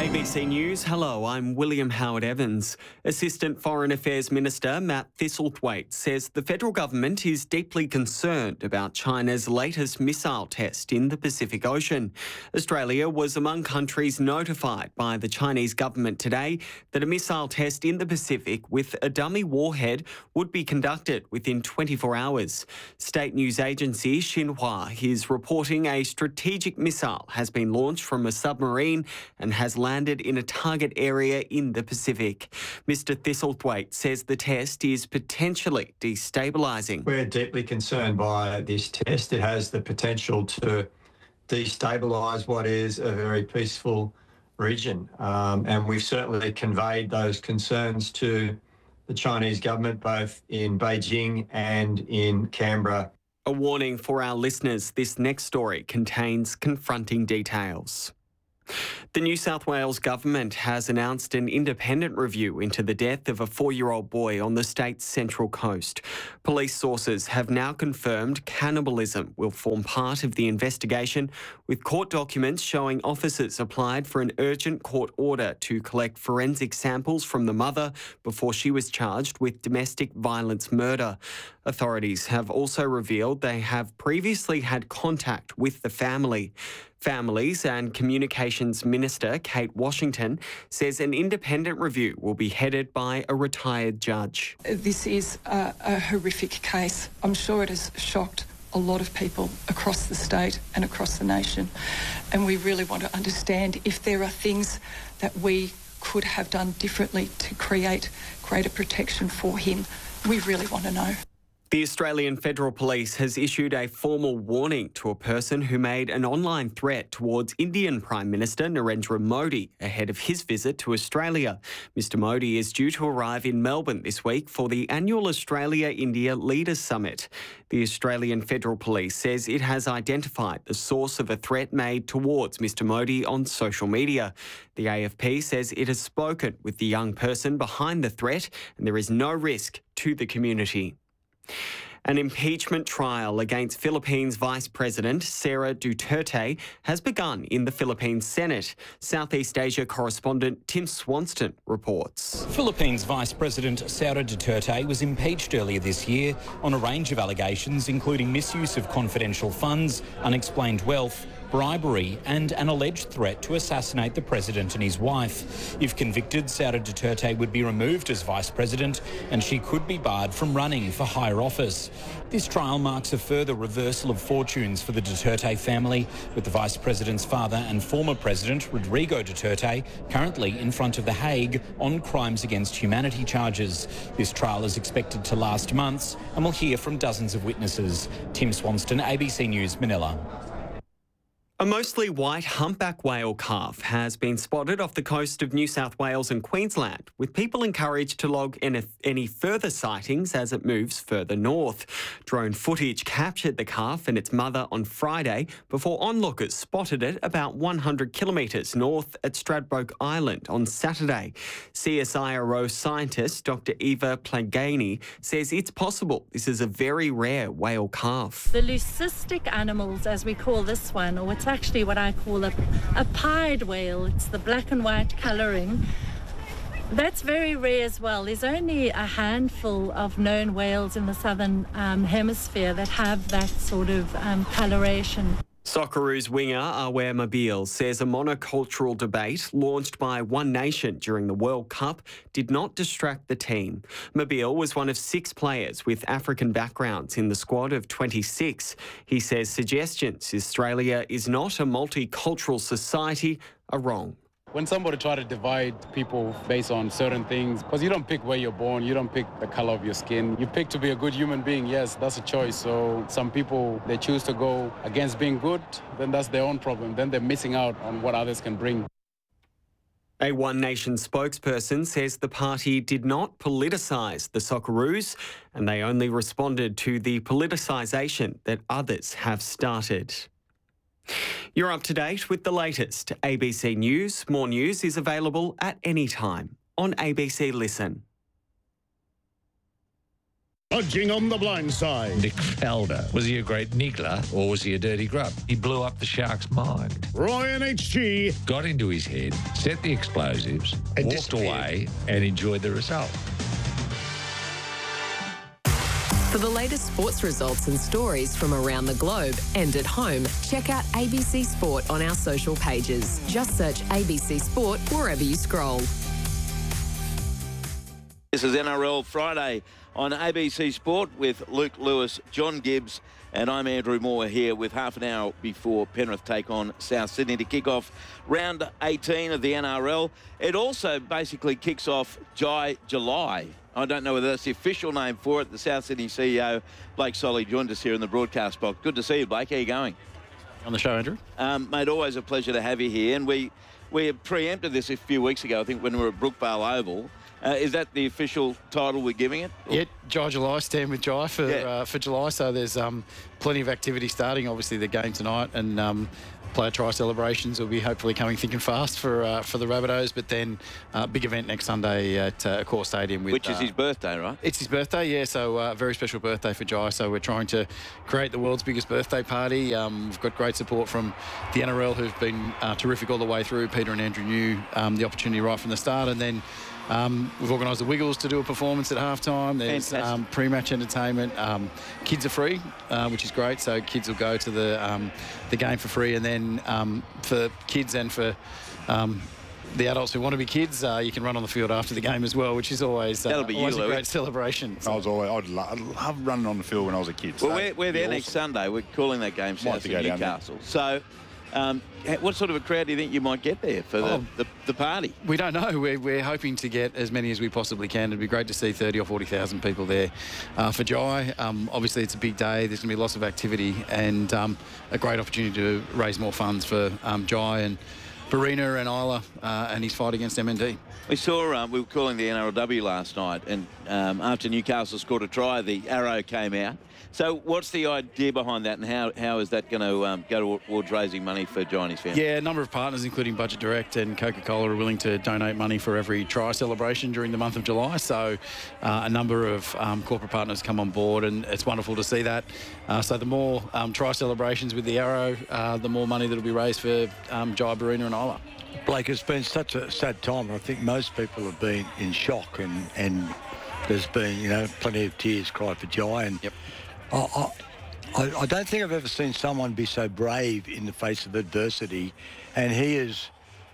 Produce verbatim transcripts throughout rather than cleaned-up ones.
A B C News, hello, I'm William Howard Evans. Assistant Foreign Affairs Minister Matt Thistlethwaite says the federal government is deeply concerned about China's latest missile test in the Pacific Ocean. Australia was among countries notified by the Chinese government today that a missile test in the Pacific with a dummy warhead would be conducted within twenty-four hours. State news agency Xinhua is reporting a strategic missile has been launched from a submarine and has landed in a target area in the Pacific. Mister Thistlethwaite says the test is potentially destabilising. We're deeply concerned by this test. It has the potential to destabilise what is a very peaceful region. Um, and we've certainly conveyed those concerns to the Chinese government, both in Beijing and in Canberra. A warning for our listeners, this next story contains confronting details. The New South Wales government has announced an independent review into the death of a four-year-old boy on the state's central coast. Police sources have now confirmed cannibalism will form part of the investigation, with court documents showing officers applied for an urgent court order to collect forensic samples from the mother before she was charged with domestic violence murder. Authorities have also revealed they have previously had contact with the family. Families and Communications Minister Kate Washington says an independent review will be headed by a retired judge. This is a, a horrific case. I'm sure it has shocked a lot of people across the state and across the nation. And we really want to understand if there are things that we could have done differently to create greater protection for him. We really want to know. The Australian Federal Police has issued a formal warning to a person who made an online threat towards Indian Prime Minister Narendra Modi ahead of his visit to Australia. Mister Modi is due to arrive in Melbourne this week for the annual Australia-India Leaders Summit. The Australian Federal Police says it has identified the source of a threat made towards Mister Modi on social media. The A F P says it has spoken with the young person behind the threat and there is no risk to the community. An impeachment trial against Philippines Vice President Sara Duterte has begun in the Philippines Senate. Southeast Asia correspondent Tim Swanston reports. Philippines Vice President Sara Duterte was impeached earlier this year on a range of allegations, including misuse of confidential funds, unexplained wealth, bribery and an alleged threat to assassinate the president and his wife. If convicted, Sara Duterte would be removed as vice president and she could be barred from running for higher office. This trial marks a further reversal of fortunes for the Duterte family, with the vice president's father and former president, Rodrigo Duterte, currently in front of The Hague on crimes against humanity charges. This trial is expected to last months and will hear from dozens of witnesses. Tim Swanston, A B C News, Manila. A mostly white humpback whale calf has been spotted off the coast of New South Wales and Queensland, with people encouraged to log any, any further sightings as it moves further north. Drone footage captured the calf and its mother on Friday before onlookers spotted it about one hundred kilometres north at Stradbroke Island on Saturday. C S I R O scientist Doctor Eva Plagani says it's possible this is a very rare whale calf. The leucistic animals, as we call this one, or what's actually what I call a, a pied whale. It's the black and white colouring. That's very rare as well. There's only a handful of known whales in the southern um, hemisphere that have that sort of um, coloration. Socceroos winger Awer Mabil says a monocultural debate launched by One Nation during the World Cup did not distract the team. Mabil was one of six players with African backgrounds in the squad of twenty-six. He says suggestions Australia is not a multicultural society are wrong. When somebody try to divide people based on certain things, because you don't pick where you're born, you don't pick the color of your skin. You pick to be a good human being, yes, that's a choice. So some people, they choose to go against being good, then that's their own problem. Then they're missing out on what others can bring. A One Nation spokesperson says the party did not politicise the Socceroos and they only responded to the politicisation that others have started. You're up to date with the latest A B C News. More news is available at any time on A B C Listen. Dodging on the blind side. Nick Felder. Was he a great niggler or was he a dirty grub? He blew up the Sharks' mind. Ryan H G. Got into his head, set the explosives, And walked away and enjoyed the result. For the latest sports results and stories from around the globe and at home, check out A B C Sport on our social pages. Just search A B C Sport wherever you scroll. This is N R L Friday on A B C Sport with Luke Lewis, John Gibbs, and I'm Andrew Moore here with half an hour before Penrith take on South Sydney to kick off round eighteen of the N R L. It also basically kicks off Jai July. I don't know whether that's the official name for it. The South Sydney C E O, Blake Solly, joined us here in the broadcast box. Good to see you, Blake. How are you going? On the show, Andrew. Um, mate, always a pleasure to have you here. And we, we preempted this a few weeks ago, I think, when we were at Brookvale Oval. Uh, is that the official title we're giving it? Yeah, Jai July, stand with Jai for Yeah. uh, for July. So there's um, plenty of activity starting. Obviously, the game tonight and um, player try celebrations will be hopefully coming thick and fast for uh, for the Rabbitohs. But then uh, big event next Sunday at uh, Accor Stadium. With, Which is uh, his birthday, right? It's his birthday, yeah. So uh, very special birthday for Jai. So we're trying to create the world's biggest birthday party. Um, we've got great support from the N R L, who've been uh, terrific all the way through. Peter and Andrew knew um, the opportunity right from the start, and then. Um, we've organised the Wiggles to do a performance at halftime. There's um, pre-match entertainment. Um, kids are free, uh, which is great. So kids will go to the um, the game for free, and then um, for kids and for um, the adults who want to be kids, uh, you can run on the field after the game as well, which is always, uh, That'll be always you, a Louis. great celebration. I was always, I'd, lo- I'd love running on the field when I was a kid. Well, so we're, we're there it'd be next awesome. Sunday. We're calling that game Might South have to go Sydney down there. Newcastle. So, um, what sort of a crowd do you think you might get there for the, Oh. the, the party? We don't know. We're, we're hoping to get as many as we possibly can. It'd be great to see thirty or forty thousand people there uh, for Jai. Um, obviously, it's a big day. There's going to be lots of activity and um, a great opportunity to raise more funds for um, Jai and Barina and Isla uh, and his fight against M N D. We saw, um, we were calling the N R L W last night, and um, after Newcastle scored a try, the arrow came out. So what's the idea behind that, and how, how is that going to um, go towards raising money for Jai and his family? Yeah, a number of partners, including Budget Direct and Coca-Cola, are willing to donate money for every try celebration during the month of July. So uh, a number of um, corporate partners come on board, and it's wonderful to see that. Uh, so the more um, try celebrations with the arrow, uh, the more money that will be raised for um, Jai, Barina and Isla. Blake, it's been such a sad time. I think most people have been in shock, and, and there's been, you know, plenty of tears cried for Jai. And yep. I, I, I don't think I've ever seen someone be so brave in the face of adversity, and he has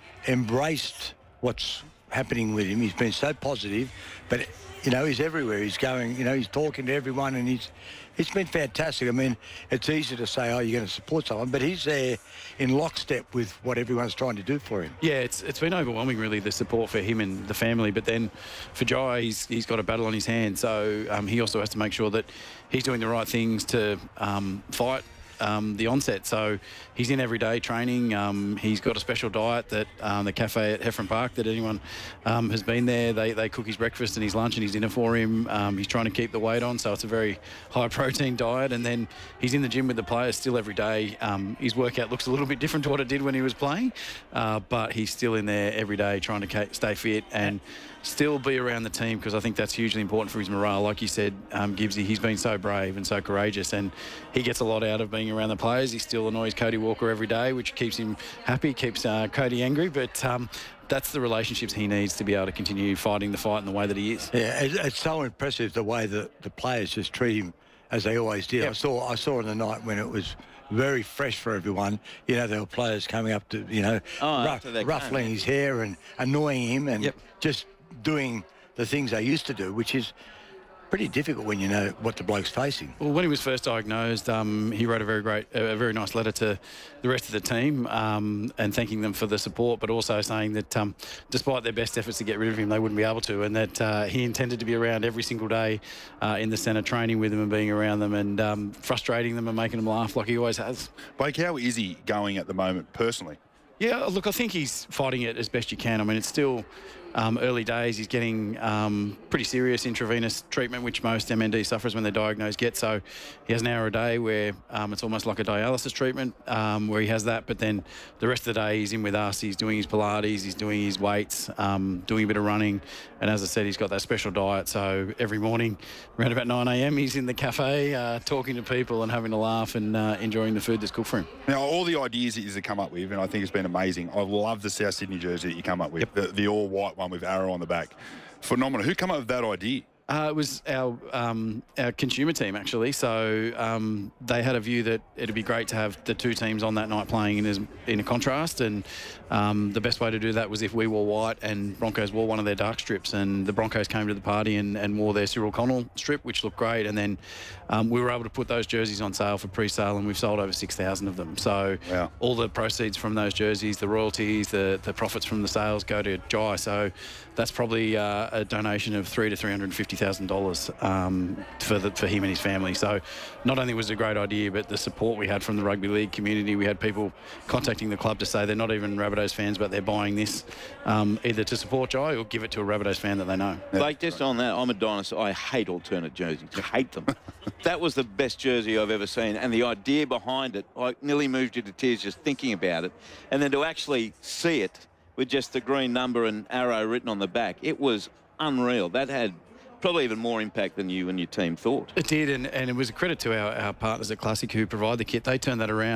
embraced what's happening with him. He's been so positive, but, you know, he's everywhere. He's going, you know, he's talking to everyone, and he's it's been fantastic. I mean, it's easy to say, oh, you're going to support someone, but he's there in lockstep with what everyone's trying to do for him. Yeah, it's it's been overwhelming, really, the support for him and the family. But then for Jai, he's, he's got a battle on his hands. So um, he also has to make sure that he's doing the right things to um, fight um, the onset. So he's in every day training. Um, he's got a special diet that um, the cafe at Heffron Park that anyone um, has been there, they, they cook his breakfast and his lunch and his dinner for him. Um, he's trying to keep the weight on, so it's a very high protein diet. And then he's in the gym with the players still every day. Um, his workout looks a little bit different to what it did when he was playing, uh, but he's still in there every day trying to ca- stay fit and still be around the team, because I think that's hugely important for his morale. Like you said, um, Gibbsy, he's been so brave and so courageous, and he gets a lot out of being around the players. He still annoys Cody Walker every day, which keeps him happy, keeps uh, Cody angry, but um, that's the relationships he needs to be able to continue fighting the fight in the way that he is. Yeah, it's, it's so impressive the way that the players just treat him as they always did. Yep. I saw I saw on the night when it was very fresh for everyone. You know, there were players coming up to, you know, oh, ruff, ruffling game, his hair and annoying him and yep. just doing the things they used to do, which is pretty difficult when you know what the bloke's facing. Well, when he was first diagnosed, um, he wrote a very great, a very nice letter to the rest of the team, um, and thanking them for the support, but also saying that um, despite their best efforts to get rid of him, they wouldn't be able to, and that uh, he intended to be around every single day uh, in the centre, training with them and being around them and um, frustrating them and making them laugh like he always has. Blake, how is he going at the moment personally? Yeah, look, I think he's fighting it as best you can. I mean, it's still Um, early days, he's getting um, pretty serious intravenous treatment, which most M N D sufferers when they're diagnosed get. So he has an hour a day where um, it's almost like a dialysis treatment um, where he has that. But then the rest of the day he's in with us. He's doing his Pilates, he's doing his weights, um, doing a bit of running. And as I said, he's got that special diet. So every morning around about nine a m he's in the cafe uh, talking to people and having a laugh and uh, enjoying the food that's cooked for him. Now, all the ideas that you've come up with, and I think it's been amazing. I love the South Sydney jersey that you come up with, yep. the, the all-white one with arrow on the back. Phenomenal. Who came up with that idea? Uh, it was our um, our consumer team, actually. So um, they had a view that it'd be great to have the two teams on that night playing in, as, in a contrast. And um, the best way to do that was if we wore white and Broncos wore one of their dark strips. And the Broncos came to the party and, and wore their Cyril Connell strip, which looked great. And then um, we were able to put those jerseys on sale for pre-sale, and we've sold over six thousand of them. So wow. all the proceeds from those jerseys, the royalties, the, the profits from the sales go to Jai. So that's probably uh, a donation of three to three hundred fifty thousand dollars um, for the, for him and his family. So not only was it a great idea, but the support we had from the rugby league community. We had people contacting the club to say they're not even Rabbitohs fans, but they're buying this um, either to support Jai or give it to a Rabbitohs fan that they know. Like, just on that, I'm a dinosaur. I hate alternate jerseys. I hate them. That was the best jersey I've ever seen, and the idea behind it, I nearly moved you to tears just thinking about it, and then to actually see it with just the green number and arrow written on the back, it was unreal. That had probably even more impact than you and your team thought. It did, and, and it was a credit to our, our partners at Classic who provide the kit. They turned that around.